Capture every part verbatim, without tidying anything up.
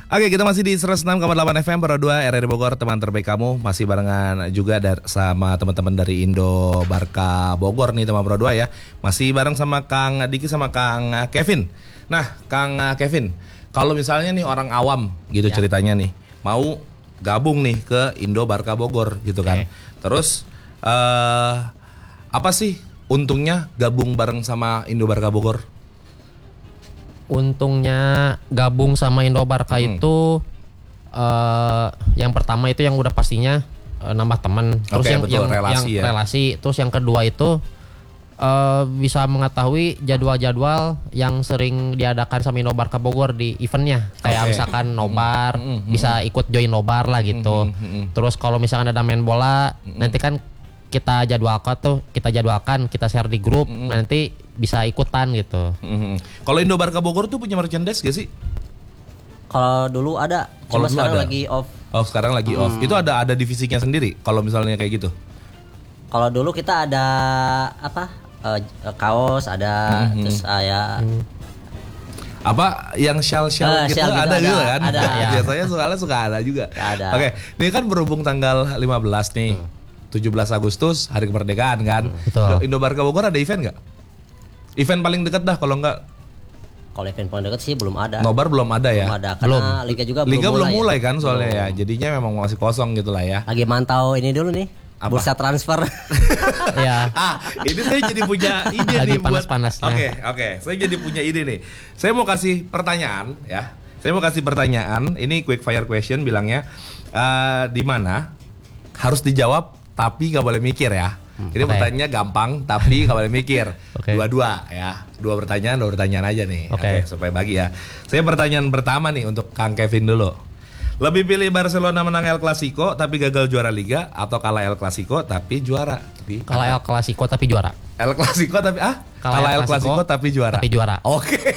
Oke, kita masih di seratus enam koma delapan F M Pro dua R R I Bogor, teman terbaik kamu. Masih barengan juga dar- sama teman-teman dari Indo Barca Bogor nih, teman Pro dua ya. Masih bareng sama Kang Diki sama Kang Kevin. Nah, Kang Kevin, kalau misalnya nih orang awam gitu ya, ceritanya nih, mau gabung nih ke Indo Barca Bogor gitu kan. Okay. Terus uh, apa sih untungnya gabung bareng sama Indo Barca Bogor? Untungnya gabung sama Indo Barca hmm. itu uh, yang pertama itu yang udah pastinya uh, nambah teman, terus okay, yang betul, yang, relasi, yang ya. relasi, terus yang kedua itu uh, bisa mengetahui jadwal-jadwal yang sering diadakan sama Indo Barca Bogor di eventnya, kayak okay. misalkan nobar, mm-hmm. bisa ikut join nobar lah gitu. Mm-hmm. Terus kalau misalkan ada main bola, mm-hmm. nanti kan kita jadwalkan tuh, kita jadwalkan, kita share di grup, mm-hmm. nanti bisa ikutan gitu. Mm-hmm. Kalau Indo Barca Bogor tuh punya merchandise gak sih? Kalau dulu ada, cuma sekarang ada. lagi off. Oh, sekarang lagi hmm. off. Itu ada ada divisinya sendiri kalau misalnya kayak gitu. Kalau dulu kita ada apa? Uh, kaos ada, mm-hmm. terus uh, ya mm. apa yang shell-shell uh, gitu, shell gitu ada, ada gitu kan? Ada. Ya. Biasanya soalnya suka ada juga. Ada. Oke, ini kan berhubung tanggal lima belas nih. Hmm. tujuh belas Agustus hari kemerdekaan kan. Betul. Indo Barca Bogor ada event nggak? Event paling dekat dah kalau nggak. Kalau event paling dekat sih belum ada. Nobar belum ada ya? Belum ada karena belum. Liga juga belum Liga mulai. belum mulai ya? kan soalnya belum. ya. Jadinya memang masih kosong gitu lah ya. Lagi mantau ini dulu nih. Apa? Bursa transfer. Ya. Ah, ini saya jadi punya ide lagi nih buat. panas-panasnya. Oke, okay, oke. Okay. Saya jadi punya ide nih. Saya mau kasih pertanyaan ya. Saya mau kasih pertanyaan. Ini quick fire question bilangnya uh, di mana harus dijawab tapi gak boleh mikir ya. Ini okay. pertanyaannya gampang tapi gak boleh mikir. Okay. Dua-dua ya. Dua pertanyaan, dua pertanyaan aja nih. Oke, okay. okay, supaya bagi ya. Saya pertanyaan pertama nih untuk Kang Kevin dulu. Lebih pilih Barcelona menang El Clasico tapi gagal juara Liga atau kalah El Clasico tapi juara? Kalah El Clasico tapi juara. El Clasico tapi ah? Kalah El Clasico tapi juara. Tapi juara. Oke. Okay.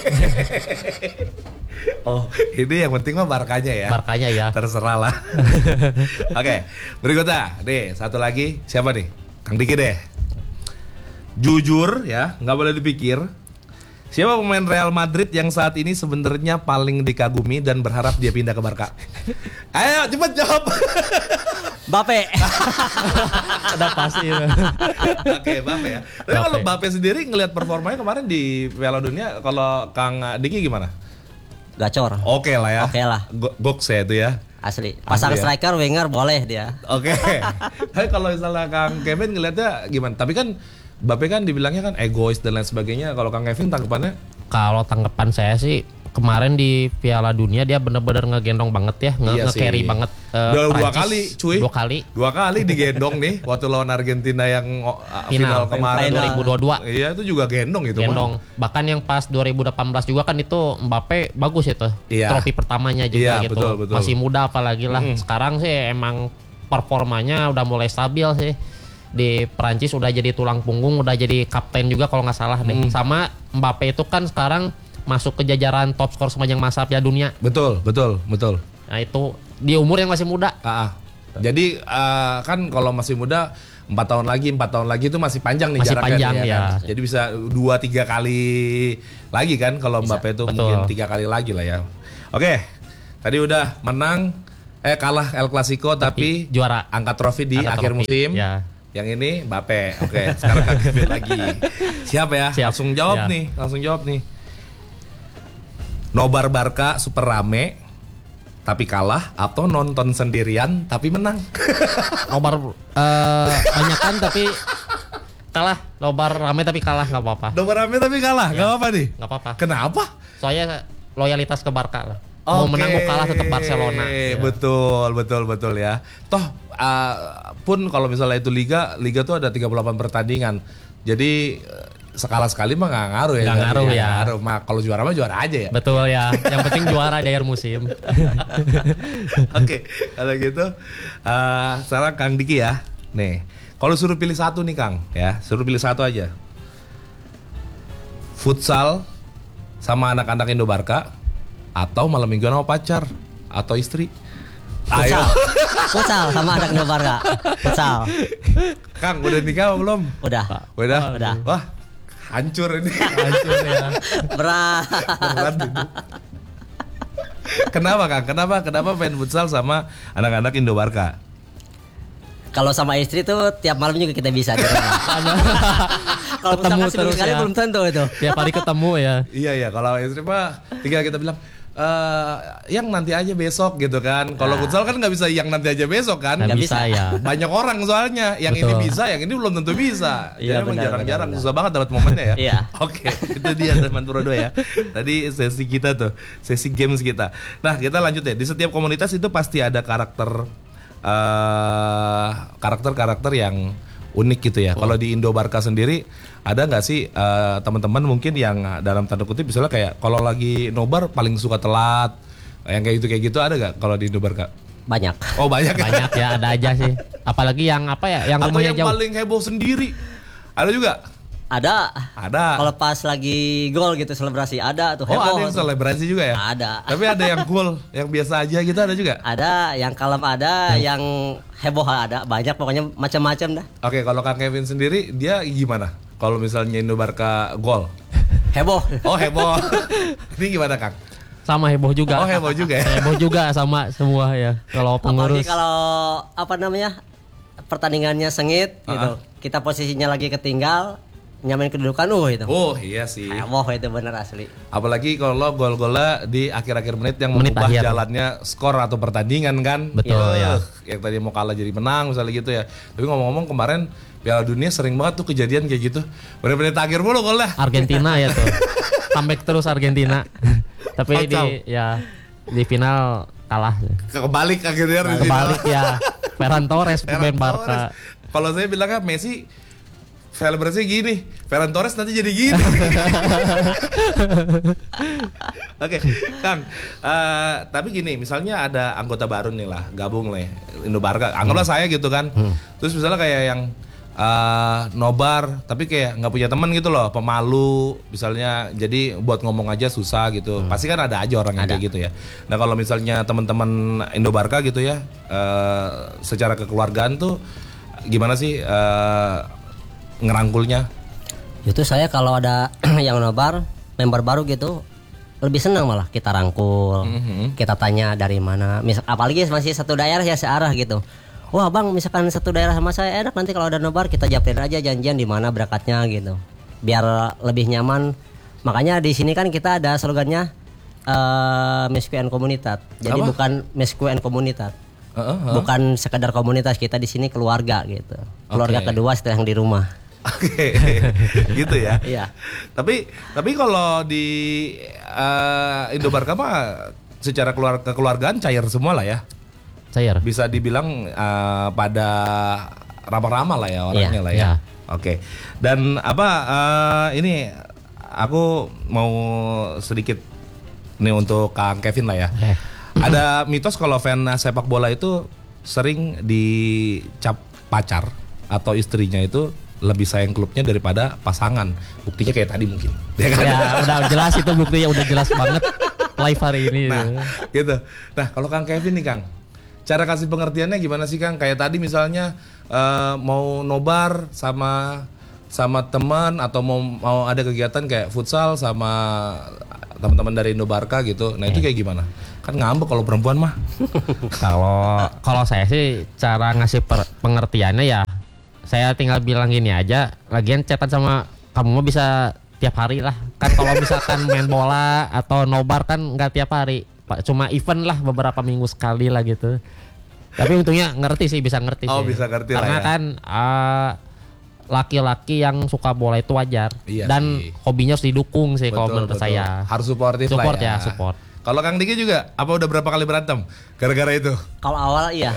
Oh, ini yang penting mah Barkanya ya. Barkanya ya. Terserah lah. Oke, okay, berikutnya. Nih, satu lagi. Siapa nih? Kang Diki deh. Jujur ya, nggak boleh dipikir. Siapa pemain Real Madrid yang saat ini sebenarnya paling dikagumi dan berharap dia pindah ke Barca? Ayo, cepet jawab. Mbappe. Udah pasti. Oke, Mbappe ya. Tapi kalau Mbappe sendiri ngelihat performanya kemarin di Piala Dunia, kalau Kang Diki gimana? Gacor. Oke okay lah ya. Oke okay lah. Goks ya itu ya. Asli. Pasang Asli striker, ya? Winger boleh dia. Oke. Okay. Tapi kalau misalnya Kang Kevin ngelihatnya gimana? Tapi kan Mbappe kan dibilangnya kan egois dan lain sebagainya. Kalau Kang Kevin tanggapannya? Kalau tanggapan saya sih kemarin di Piala Dunia dia benar-benar ngegendong banget ya, nge- iya nge-carry banget uh, dua, dua kali cuy. Dua kali. Dua kali digendong nih waktu lawan Argentina yang uh, final, final kemarin dua ribu dua puluh dua. Iya itu juga gendong itu. Gendong. Mah. Bahkan yang pas dua ribu delapan belas juga kan itu Mbappe bagus itu. Iya. Trofi pertamanya juga iya, gitu. Betul, betul. Masih muda apalagi lah. Mm. Sekarang sih emang performanya udah mulai stabil sih. Di Prancis udah jadi tulang punggung, udah jadi kapten juga kalau nggak salah deh. Mm. Sama Mbappe itu kan sekarang masuk ke jajaran top skor sepanjang masa Piala Dunia. Betul, betul, betul. Nah itu di umur yang masih muda. Ah, jadi uh, kan kalau masih muda empat tahun lagi, empat tahun lagi itu masih panjang nih masih jaraknya. Panjang, ya, ya. Kan? Jadi bisa dua tiga kali lagi kan kalau Mbappe itu mungkin tiga kali lagi lah ya. Oke, tadi udah menang, eh kalah El Clasico tapi, tapi juara, angkat trofi di angkat akhir trofi. musim. Ya. Yang ini Mbappe. Oke, sekarang Kang Kevin lagi. Siap ya? Siap. Langsung jawab ya. nih, langsung jawab nih. Nobar Barca super rame tapi kalah atau nonton sendirian tapi menang? Nobar uh, banyakan tapi kalah. Nobar rame tapi kalah nggak apa-apa. Nobar rame tapi kalah nggak ya. apa-apa nih? Nggak apa-apa. Kenapa? Soalnya loyalitas ke Barca lah. Okay. Mau menang mau kalah tetap Barcelona. Ya. Betul, betul, betul ya. Toh uh, pun kalau misalnya itu liga, liga tuh ada tiga puluh delapan pertandingan. Jadi sekala sekali mah nggak ngaruh ya. Nggak ngaruh ya. Ngaruh. Mah kalau juara mah juara aja ya. Betul ya. Yang penting juara di akhir musim. Oke, kalau gitu uh, sekarang Kang Diki ya. Nih, kalau suruh pilih satu nih Kang, ya suruh pilih satu aja. Futsal sama anak-anak Indo Barca atau malam mingguan sama pacar atau istri. Futsal. Futsal sama anak Indo Barca. Futsal. Kang udah nikah belum? Udah. Udah. Udah. Wah. Hancur ini. Hancur ya. Berat. Berat itu. Kenapa Kang? Kenapa kenapa main futsal sama anak-anak Indo Barca? Kalau sama istri tuh tiap malam juga kita bisa di rumah. Kalau Ketemu misalkan seminggu terus sekali ya. belum tentu itu. Tiap hari ketemu ya. Iya ya, kalau istri mah tinggal kita bilang eh yang nanti aja besok gitu kan. Kalau Nah. futsal kan nggak bisa yang nanti aja besok kan. Nggak Nggak bisa bisa. ya. Banyak orang soalnya yang ini Betul. bisa, yang ini belum tentu bisa. Iya, Jadi emang benar, jarang-jarang benar, susah banget dapat momennya ya. Iya. Oke, itu dia teman Puro dua ya. Tadi sesi kita tuh, sesi games kita. Nah, kita lanjut ya. Di setiap komunitas itu pasti ada karakter eh karakter-karakter yang unik gitu ya. Kalau di Indo Barca sendiri ada nggak sih eh, teman-teman mungkin yang dalam tanda kutip misalnya kayak kalau lagi nobar paling suka telat, yang kayak gitu kayak gitu ada nggak kalau di Indo Barca? Banyak. Oh banyak ya. Banyak ya, ada aja sih. Apalagi yang apa ya, yang Atau rumahnya yang jauh. paling heboh sendiri? Ada juga? Ada. Ada. Kalau pas lagi gol gitu selebrasi ada tuh. Oh ada heboh yang tuh. selebrasi juga ya? Ada. Tapi ada yang cool, yang biasa aja gitu ada juga? Ada yang kalem ada, yang heboh ada, banyak pokoknya macam-macam dah. Oke, kalau Kang Kevin sendiri dia gimana? Kalau misalnya Indo Barca gol? Heboh. Oh heboh. Ini gimana Kang? Sama heboh juga. Oh heboh juga ya? Heboh juga sama semua ya. Kalau Apalagi pengurus. kalau apa namanya? Pertandingannya sengit gitu. Kita posisinya lagi ketinggal, nyamain kedudukan uh itu. Oh iya sih. Heboh itu bener asli. Apalagi kalau gol-golnya di akhir-akhir menit yang Menit mengubah akhir. jalannya skor atau pertandingan kan. Betul, Ya, ya. Yang tadi mau kalah jadi menang misalnya gitu ya. Tapi ngomong-ngomong kemarin Piala Dunia sering banget tuh kejadian kayak gitu. Bener-bener akhir mulu golnya. Argentina ya tuh. Comeback terus Argentina. Tapi Kacau. di ya di final kalah. Kebalik akhirnya. di Kebalik final. ya. Ferran Torres Ferran pemain Barca. Torres. Kalau saya bilangnya Messi selebrasi gini, Ferran Torres nanti jadi gini. Oke, Kang. eh, tapi gini, misalnya ada anggota baru nih lah, gabung nih Indo Barca. Anggaplah saya gitu kan. Terus misalnya kayak yang eh, nobar, tapi kayak nggak punya teman gitu loh, pemalu, misalnya. Jadi buat ngomong aja susah gitu. Pasti kan ada aja orang yang Ada. kayak gitu ya. Nah kalau misalnya teman-teman Indo Barca gitu ya, eh, secara kekeluargaan tuh gimana sih eh, ngerangkulnya? Itu saya kalau ada yang nobar, member baru gitu, lebih senang malah kita rangkul, Mhm. kita tanya dari mana. Misal, apalagi masih satu daerah ya searah gitu. Wah bang, misalkan satu daerah sama saya enak, nanti kalau ada nobar kita japrin aja janjian di mana berangkatnya gitu, biar lebih nyaman. Makanya di sini kan kita ada slogannya eh Mesku and Komunitas. Jadi Apa? bukan Mesku and Komunitas. Heeh, heeh. Bukan sekedar komunitas, kita di sini keluarga gitu. Keluarga Oke. kedua setelah yang di rumah. Oke, gitu ya. Iya. Tapi tapi kalau di eh, Indo Barca mah secara keluar kekeluargaan cair semua lah ya. Cair. Bisa dibilang eh, pada ramah-ramah lah ya orangnya Iya, lah ya. iya. Oke. Dan apa eh, ini aku mau sedikit nih untuk Kang Kevin lah ya. Eh. Ada mitos kalau fan sepak bola itu sering dicap pacar atau istrinya itu lebih sayang klubnya daripada pasangan. Buktinya kayak tadi mungkin. Ya kan? Ya udah jelas itu buktinya udah jelas banget live hari ini. Nah, gitu. Nah, kalau Kang Kevin nih, Kang. Cara kasih pengertiannya gimana sih, Kang? Kayak tadi misalnya eh, mau nobar sama sama teman atau mau mau ada kegiatan kayak futsal sama teman-teman dari Indo Barca gitu. Nah, itu kayak gimana? Kan ngambek kalau perempuan mah. Kalau kalau saya sih cara ngasih per- pengertiannya ya saya tinggal bilang gini aja. Lagian chatan sama kamu mah bisa tiap hari lah. Kan kalau misalkan main bola atau nobar kan nggak tiap hari. Pak cuma event lah beberapa minggu sekali lah gitu. Tapi untungnya ngerti sih, bisa ngerti Oh, sih. bisa ngerti lah Karena ya. kan eh, laki-laki yang suka bola itu wajar. Iya Dan sih. hobinya harus didukung sih kalau menurut betul. saya. Harus suportif lah Support ya. ya, support. Kalau Kang Diki juga, apa udah berapa kali berantem gara-gara itu? Kalau awal iya.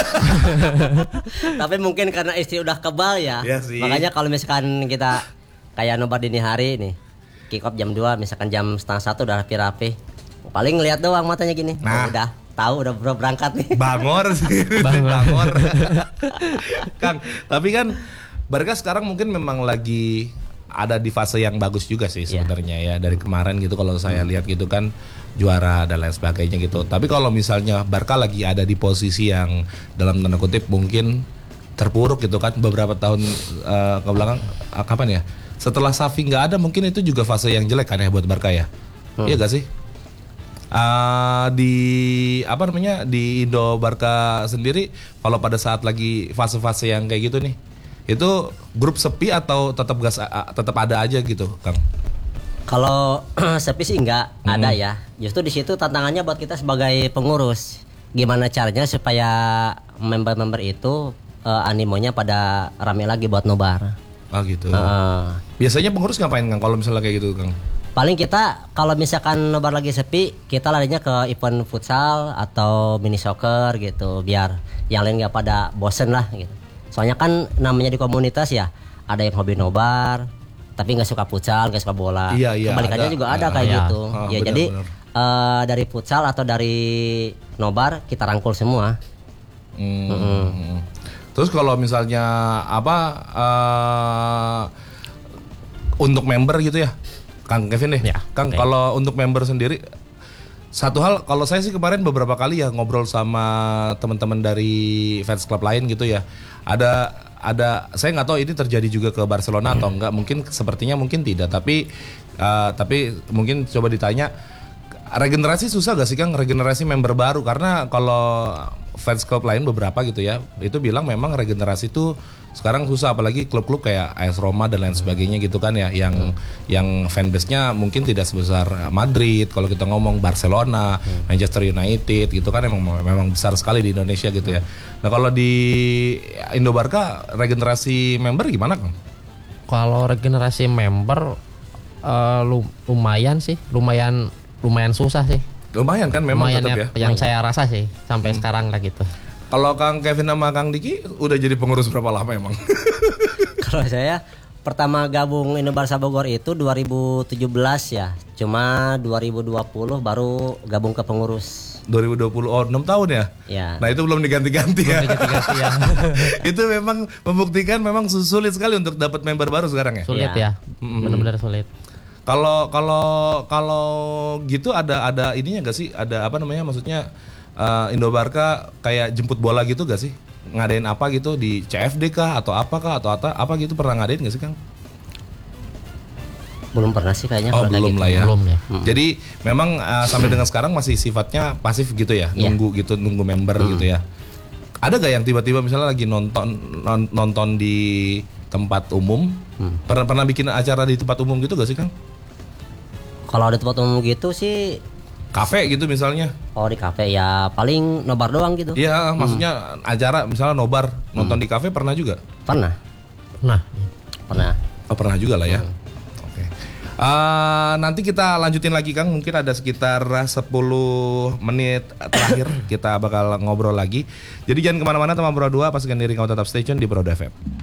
Tapi mungkin karena istri udah kebal ya. Iya sih. Makanya kalau misalkan kita kayak nobar dini hari nih, kick off jam dua, misalkan jam setengah satu udah rapi-rapi. Paling ngeliat doang matanya gini. Nah. Oh, udah tahu udah ber- berangkat nih. Bangor sih. Bangor. Bangor. Kang, tapi kan Barca sekarang mungkin memang lagi ada di fase yang bagus juga sih Iya. sebenarnya ya, dari kemarin gitu kalau saya lihat gitu kan juara dan lain sebagainya gitu. Tapi kalau misalnya Barca lagi ada di posisi yang dalam tanda kutip mungkin terpuruk gitu kan beberapa tahun eh, ke belakang, eh, kapan ya? Setelah Xavi nggak ada mungkin itu juga fase yang jelek kan ya buat Barca ya. Iya gak sih? Uh, di apa namanya di Indo Barca sendiri kalau pada saat lagi fase-fase yang kayak gitu nih, itu grup sepi atau tetap gas tetap ada aja gitu, Kang? Kalau sepi sih enggak Hmm. ada ya. Justru di situ tantangannya buat kita sebagai pengurus. Gimana caranya supaya member-member itu uh, animonya pada rame lagi buat nobar. Ah gitu. Uh, Biasanya pengurus ngapain, Kang, kalau misalnya kayak gitu, Kang? Paling kita kalau misalkan nobar lagi sepi, kita larinya ke event futsal atau mini soccer gitu, biar yang lain nggak pada bosen lah gitu. Soalnya kan namanya di komunitas ya, ada yang hobi nobar, tapi nggak suka futsal, nggak suka bola. Iya, iya, Kebalikannya ada. juga ada Ah, kayak iya. gitu. Ah, ya benar, jadi benar. eh, dari futsal atau dari nobar kita rangkul semua. Hmm. Terus kalau misalnya apa uh, untuk member gitu ya, Kang Kevin deh. Ya, Kang, oke. kalau untuk member sendiri, satu hal, kalau saya sih kemarin beberapa kali ya ngobrol sama teman-teman dari fans club lain gitu ya. Ada ada saya nggak tahu ini terjadi juga ke Barcelona atau enggak. Mungkin sepertinya mungkin tidak, tapi uh, tapi mungkin coba ditanya, regenerasi susah gak sih, Kang, regenerasi member baru? Karena kalau fans club lain beberapa gitu ya, itu bilang memang regenerasi itu sekarang susah, apalagi klub-klub kayak A S Roma dan lain sebagainya gitu kan ya, yang hmm. yang fanbase-nya mungkin tidak sebesar Madrid, kalau kita ngomong Barcelona, hmm. Manchester United gitu kan, memang memang besar sekali di Indonesia gitu ya. Nah, kalau di Indo Barca regenerasi member gimana, Kang? Kalau regenerasi member eh, lu- lumayan sih, lumayan lumayan susah sih. Lumayan kan memang Lumayan tetap ya, ya. yang saya rasa sih sampai sekarang lah gitu. Kalau Kang Kevin sama Kang Diki udah jadi pengurus berapa lama emang? Kalau saya pertama gabung Indo Barca Bogor itu dua ribu tujuh belas ya. Cuma dua ribu dua puluh baru gabung ke pengurus. dua ribu dua puluh, oh enam tahun ya? Ya. Nah itu belum diganti-ganti ya? Ganti-ganti ya. Itu memang membuktikan memang sulit sekali untuk dapat member baru sekarang ya? Sulit Ya. ya. Benar-benar sulit. Kalau kalau kalau gitu ada ada ininya gak sih? Ada apa namanya, maksudnya uh, Indo Barca kayak jemput bola gitu gak sih? Ngadain apa gitu di C F D kah atau apa kah atau apa, apa gitu, pernah ngadain gak sih, Kang? Belum pernah sih kayaknya Oh kalau kayak belum gitu. lah ya. Belum ya. Jadi memang uh, sampai dengan sekarang masih sifatnya pasif gitu ya, Iya. nunggu gitu, nunggu member gitu ya. Ada gak yang tiba-tiba misalnya lagi nonton non- nonton di tempat umum, pernah pernah bikin acara di tempat umum gitu gak sih, Kang? Kalau ada tempat umum gitu sih, Kafe gitu misalnya? oh di kafe ya paling nobar doang gitu. Iya, maksudnya acara misalnya nobar nonton di kafe pernah juga? Pernah, Nah, pernah. Oh pernah juga lah ya. Oke. Uh, nanti kita lanjutin lagi, Kang. Mungkin ada sekitar sepuluh menit terakhir kita bakal ngobrol lagi. Jadi jangan kemana-mana teman Bro dua, pastikan diri kamu tetap stay tune di Bro F M.